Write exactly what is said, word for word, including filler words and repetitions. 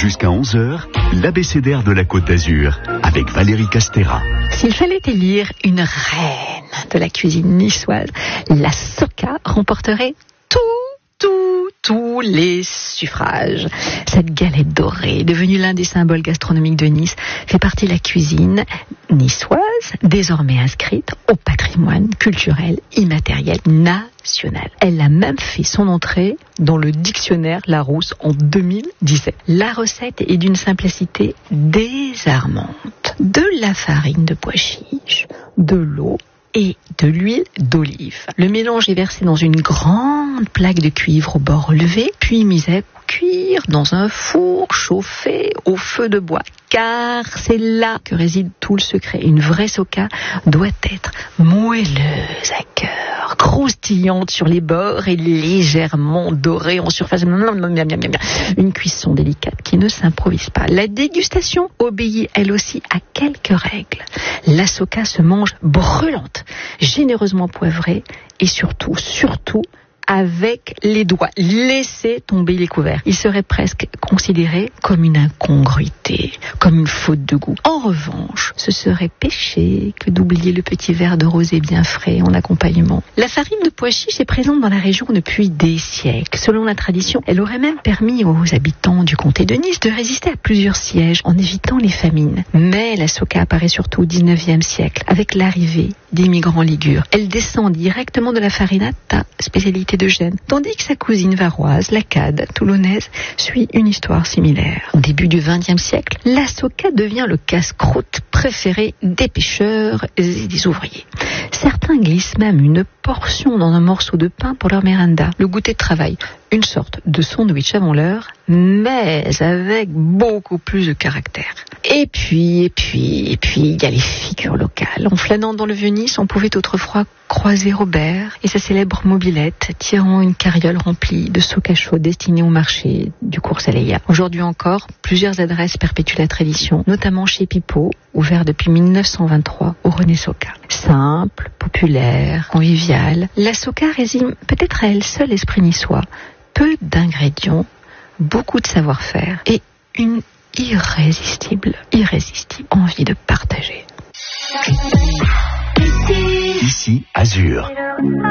Jusqu'à onze heures, l'abécédaire de la Côte d'Azur, avec Valérie Castera. S'il fallait élire une reine de la cuisine niçoise, la Soca remporterait tout, tout, tous les suffrages. Cette galette dorée, devenue l'un des symboles gastronomiques de Nice, fait partie de la cuisine niçoise, désormais inscrite au patrimoine culturel immatériel national. Elle a même fait son entrée dans le dictionnaire Larousse en deux mille dix-sept. La recette est d'une simplicité désarmante. De la farine de pois chiche, de l'eau et de l'huile d'olive. Le mélange est versé dans une grande plaque de cuivre au bord levé, puis mis à cuire dans un four chauffé au feu de bois. Car c'est là que réside tout le secret. Une vraie soca doit être moelleuse à cœur, croustillante sur les bords et légèrement dorée en surface. Une cuisson délicate qui ne s'improvise pas. La dégustation obéit elle aussi à quelques règles. La soca se mange brûlante, généreusement poivrée et surtout, surtout, avec les doigts. Laissez tomber les couverts. Il serait presque considéré comme une incongruité, comme une faute de goût. En revanche, ce serait péché que d'oublier le petit verre de rosé bien frais en accompagnement. La farine de pois chiche est présente dans la région depuis des siècles. Selon la tradition, elle aurait même permis aux habitants du comté de Nice de résister à plusieurs sièges en évitant les famines. Mais la soca apparaît surtout au dix-neuvième siècle, avec l'arrivée des migrants ligures. Elle descend directement de la farinata, spécialité de Gênes, tandis que sa cousine varoise, la cade toulonnaise, suit une histoire similaire. Au début du vingtième siècle, la soca devient le casse-croûte préféré des pêcheurs et des ouvriers. Certains glissent même une portion dans un morceau de pain pour leur méranda, le goûter de travail, une sorte de sandwich avant l'heure, mais avec beaucoup plus de caractère. Et puis, et puis, et puis, il y a les figures locales. En flânant dans le Vieux-Nice, on pouvait autrefois croiser Robert et sa célèbre mobilette tirant une carriole remplie de soca chauds destinée au marché du cours Saléya. Aujourd'hui encore, plusieurs adresses perpétuent la tradition, notamment chez Pipo, ouvert depuis mille neuf cent vingt-trois au René Soca. Simple, populaire, conviviale, la soca résume peut-être à elle seule l'esprit niçois. Peu d'ingrédients, beaucoup de savoir-faire et une irrésistible, irrésistible envie de partager. Ici, Azur.